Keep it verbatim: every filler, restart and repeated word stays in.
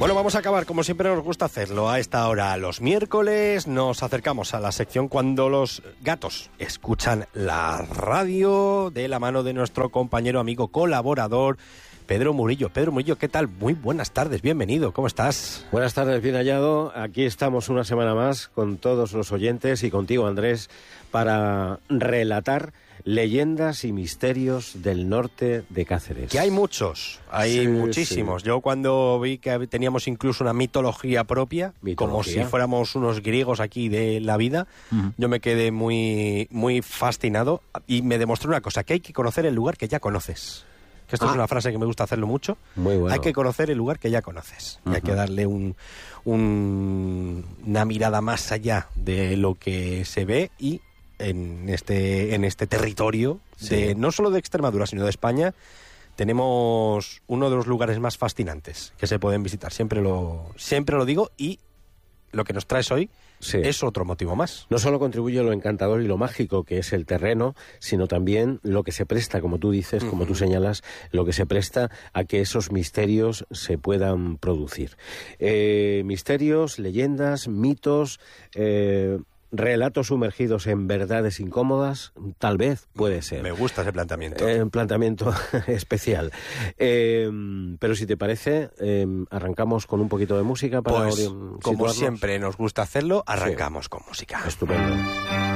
Bueno, vamos a acabar como siempre nos gusta hacerlo. A esta hora, los miércoles, nos acercamos a la sección cuando los gatos escuchan la radio, de la mano de nuestro compañero, amigo, colaborador, Pedro Murillo. Pedro Murillo, ¿qué tal? Muy buenas tardes, bienvenido, ¿cómo estás? Buenas tardes, bien hallado. Aquí estamos una semana más con todos los oyentes y contigo, Andrés, para relatar leyendas y misterios del norte de Cáceres. Que hay muchos, hay sí, muchísimos. Sí. Yo cuando vi que teníamos incluso una mitología propia, ¿Mitología? Como si fuéramos unos griegos aquí de la vida, uh-huh. Yo me quedé muy, muy fascinado y me demostró una cosa, que hay que conocer el lugar que ya conoces. Que esto ah. es una frase que me gusta hacerlo mucho. Muy bueno. Hay que conocer el lugar que ya conoces. Uh-huh. Y hay que darle un, un, una mirada más allá de lo que se ve y en este, en este territorio, sí. de, no solo de Extremadura, sino de España, tenemos uno de los lugares más fascinantes que se pueden visitar. Siempre lo, siempre lo digo, y lo que nos traes hoy sí. es otro motivo más. No solo contribuye a lo encantador y lo mágico que es el terreno, sino también lo que se presta, como tú dices, uh-huh. como tú señalas, lo que se presta a que esos misterios se puedan producir. Eh, misterios, leyendas, mitos... Eh, relatos sumergidos en verdades incómodas, tal vez, puede ser. Me gusta ese planteamiento. Eh, un planteamiento especial. Eh, pero si te parece, eh, arrancamos con un poquito de música para pues, situarnos. Como siempre nos gusta hacerlo, arrancamos sí. con música. Estupendo.